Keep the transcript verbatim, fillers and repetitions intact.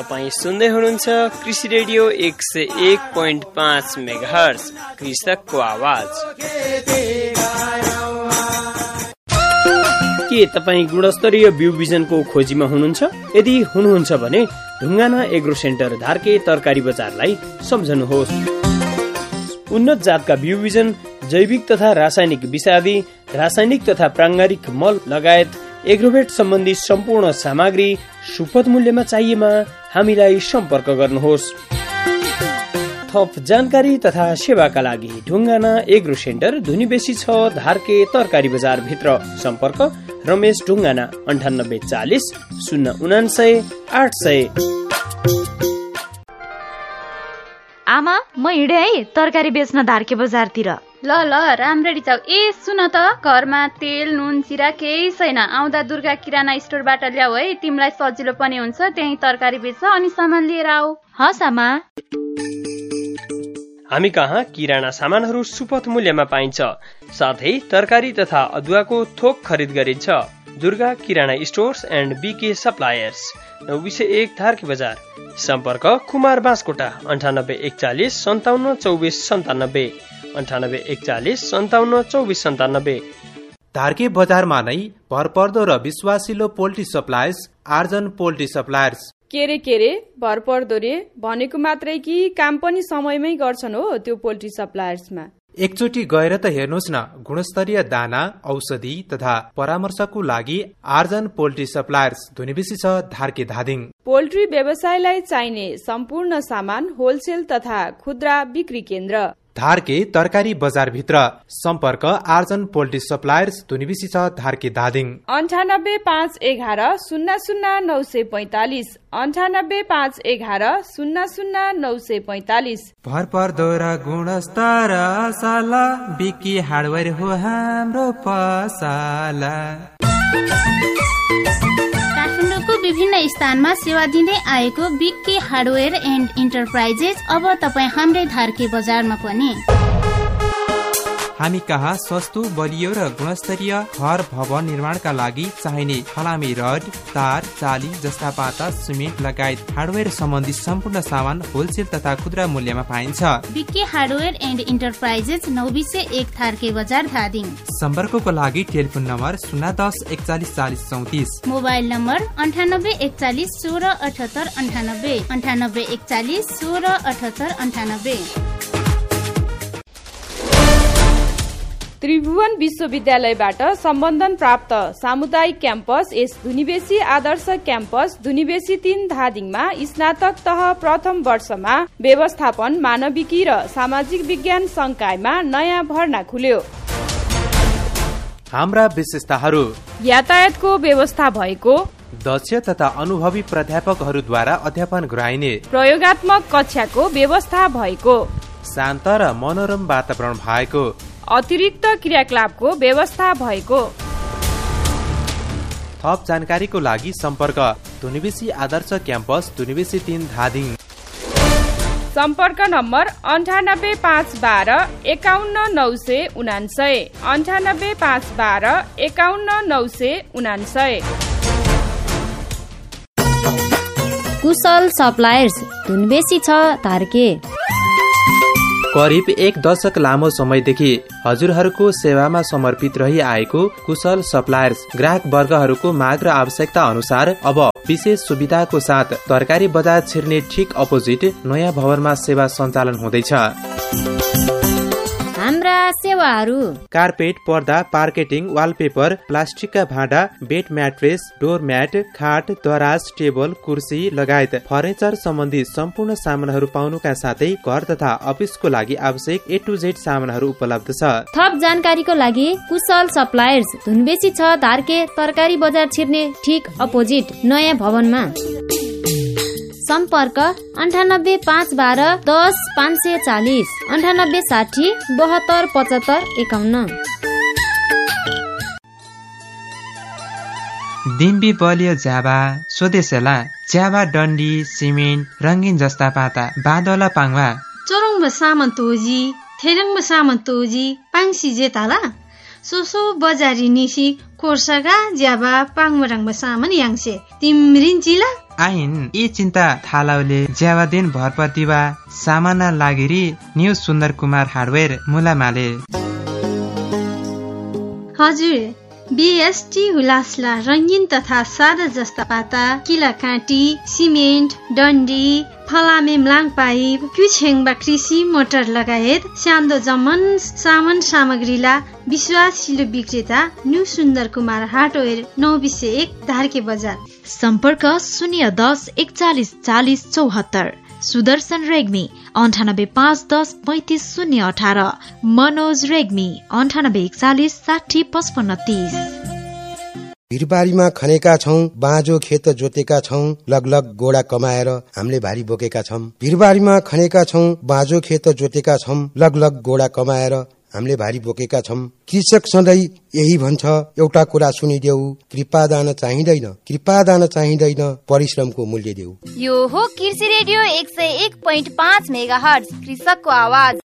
तपाईं सुन्दै हुनुहुन्छ कृषि रेडियो एक सय एक पोइन्ट पाँच मेगाहर्ज कृषकको आवाज। के तपाईँ गुणस्तरीय बिउ बिजनको खोजीमा हुनुहुन्छ? यदि हुनुहुन्छ भने ढुङ्गाना एग्रो सेन्टर धार्के तरकारी बजारलाई सम्झनुहोस्। उन्नत जातका बिउ बिजन, जैविक तथा रासायनिक विषादी, रासायनिक तथा प्राङ्गारिक मल लगायत एग्रोभेट सम्बन्धी सम्पूर्ण सामग्री सुपथ मूल्यमा चाहिएमा हामीलाई सम्पर्क गर्नुहोस्। थप जानकारी तथा सेवाका लागि ढुङ्गाना एग्रो सेन्टर धुनीबेसी छ, धार्के तरकारी बजार भित्र। सम्पर्क रमेश ढुङ्गाना अन्ठानब्बे चालिस शून्य उनान्सय आठ सय। आमा, म हिँडे है तरकारी बेच्न धार्के बजारतिर। ल ल राम्ररी जाऊ। ए सुन त, घरमा तेल नुन चिरा केही छैन। आउँदा दुर्गा किराना स्टोरबाट ल्याऊ है, तिमीलाई सजिलो पनि हुन्छ। त्यही तरकारी बेच अनि सामान लिएर आऊ। हस् आमा। हामी कहाँ किराना सामानहरू सुपथ मूल्यमा पाइन्छ, साथै तरकारी तथा अदुवाको थोक खरिद गरिन्छ। दुर्गा किराना stores and BK suppliers, Naubise एक धार्के बजार। सम्पर्क कुमार बाँसकोटा अन्ठानब्बे एकचालिस सन्ताउन्न चौबिस सन्तानब्बे अन्ठानब्बे एकचालिस सन्ताउन्न चौबिस सन्तानब्बे। धार्के बजारमा नै भरपर्दो र विश्वासिलो पोल्ट्री सप्लायर्स आर्जन पोल्ट्री सप्लायर्स। के रे के रे भरपर्दो रे भनेको मात्रै कि काम पनि समयमै गर्छन् हो त्यो पोल्ट्री सप्लायर्समा। एकचोटि गएर त हेर्नुहोस् न। गुणस्तरीय दाना, औषधि तथा परामर्शको लागि आर्जन पोल्ट्री सप्लायर्स धुनीबेसी छ, धार्के धादिङ। पोल्ट्री व्यवसायलाई चाहिने सम्पूर्ण सामान होलसेल तथा खुद्रा बिक्री केन्द्र धार्के तरकारी बजार भित्र। सम्पर्क आर्जन पोल्ट्री सप्लायर्स धुनीबेसी छ, धार्के धादिङ। अन्ठानब्बे पाँच एघार शून्य शून्य नौ सय पैंतालिस अन्ठानब्बे पाँच एघार शून्य शून्य नौ सय पैंतालिस। भरपर्दो र गुणस्तर साला बिकी हार्डवेयर हो हाम्रो पसला। विभिन्न स्थानमा सेवा दिँदै आएको बिक्की हार्डवेयर एन्ड इन्टरप्राइजेस अब तपाईँ हाम्रै धार्के बजारमा पनि। हामी कहाँ सस्तो, बलियो र गुणस्तरीय घर भवन निर्माणका लागि चाहिने फलामे रड, तार, चाली जस्ता पाता, सिमेन्ट लगायत हार्डवेयर सम्बन्धी सम्पूर्ण सामान होलसेल तथा खुद्रा मूल्यमा पाइन्छ। Bikki hardware and enterprises, Naubise एक धार्के बजार धादिङ। सम्पर्कको लागि टेलिफोन नम्बर शून्य दस एकचालिस चालिस चौतिस, मोबाइल नम्बर अन्ठानब्बे एकचालिस सोह्र अठहत्तर अन्ठानब्बे अन्ठानब्बे एकचालिस सोह्र अठहत्तर अन्ठानब्बे। त्रिभुवन विश्वविद्यालयबाट सम्बन्धन प्राप्त सामुदायिक क्याम्पस एस धुनीबेसी आदर्श क्याम्पस धुनीबेसी तीन धादिङमा स्नातक तह प्रथम वर्षमा व्यवस्थापन, मानविकी र सामाजिक विज्ञान संकायमा नयाँ भर्ना खुल्यो। हाम्रा विशेषताहरू: यातायातको व्यवस्था भएको, दक्ष तथा अनुभवी प्राध्यापकहरूद्वारा अध्यापन गराइने, प्रयोगात्मक कक्षाको व्यवस्था भएको, शान्त र मनोरम वातावरण भएको, अतिरिक्त क्रियाकलापको व्यवस्था भएको। थप जानकारीको लागि सम्पर्क धुनीबेसी आदर्श क्याम्पस धुनीबेसी तीन धादिङ। सम्पर्क नम्बर अन्ठानब्बे पाँच बाह्र एकाउन्न नौ सय उनान्सय अन्ठानब्बे पाँच बाह्र एकाउन्न नौ सय उनान्सय। कुशल सप्लायर्स धुनीबेसी छ, धार्के। करिब एक दशक लामो समयदेखि हजुरहरूको सेवामा समर्पित रही आएको कुशल सप्लायर्स ग्राहक वर्गहरूको माग र आवश्यकता अनुसार अब विशेष सुविधाको साथ तरकारी बजार छिर्ने ठिक अपोजिट नयाँ भवनमा सेवा सञ्चालन हुँदैछ। हाम्रा सेवाहरू: कार्पेट, पर्दा, पार्केटिङ, वालपेपर, प्लास्टिकका भाँडा, बेड म्याट्रेस, डोर म्याट, खाट, दराज, टेबल, कुर्सी लगायत फर्निचर सम्बन्धी सम्पूर्ण सामानहरू पाउनुका साथै घर तथा अफिसको लागि आवश्यक ए टु जेड सामानहरू उपलब्ध छ। थप जानकारीको लागि कुशल सप्लायर्स धुनीबेसी छ, धार्के तरकारी बजार छिर्ने ठिक अपोजिट नयाँ भवनमा। सम्पर्क अन्ठानब्बे पाँच बाह्र दस पाँच सय चालिस अन्ठानब्बे साठी बहत्तर पचहत्तर एकाउन्न। डिम्बी बलियो ज्याबा स्वदेशला ज्याबा डन्डी सिमेन्ट रङ्गीन जस्ता पाता बादला पाङ्वा चोरङ सामन्तोजी थेरङ सामन्तोजी पाङ्सी जेताला सोसो बजारी निसी कोर्सगा ज्याबा पाङमराङमा सामान याङसे तिमरिन्चिला आइन ए चिन्ता थालाउले ज्यावा दिन भर प्रतिभा सामाना लागेरी न्यू सुन्दर कुमार हार्डवेयर मुलामाले हजुर बीएसटी हुलासला रंगीन तथा सादा जस्ता पाता किला काँटी सिमेन्ट डन्डी फलामे म्लाङ पाइप क्युछेङबा कृषि मोटर लगायत स्यान्दो जमन सामान सामग्रीला विश्वासिलो विक्रेता न्यू सुन्दर कुमार हार्डवेयर नौ बिसे एक धारके बजार सम्पर्क शून्य दस एकचालिस चालिस चौहत्तर सुदर्शन रेग्मी अन्ठानब्बे पाँच दस पैंतिस शून्य अठार मनोज रेग्मी अन्ठानब्बे एकचालिस साठी पचपन्न तीस भिरबारीमा खनेका छौं बाँझो खेत जोतेका छौं लगलग गोडा कमाएर हामीले भारी बोकेका छौं भिरबारीमा खनेका छौं बाँझो खेत जोतेका छौं लगलग गोडा कमाएर हामीले भारी बोकेका छौं कृषक सधैँ यही भन्छ एउटा कुरा सुनिदेऊ कृपा दान चाहिँदैन कृपा दान चाहिँदैन परिश्रमको मूल्य देऊ। यो हो कृषि रेडियो एक सय एक पोइन्ट पाँच मेगा हर्ज कृषकको आवाज।